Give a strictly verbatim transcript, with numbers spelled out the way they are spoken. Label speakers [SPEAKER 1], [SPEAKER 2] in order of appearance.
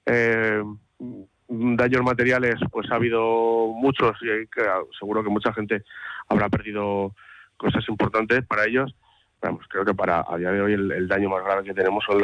[SPEAKER 1] Eh, daños materiales, pues ha habido muchos y que, seguro que mucha gente habrá perdido cosas importantes para ellos. Vamos, creo que para a día de hoy el, el daño más grave que tenemos son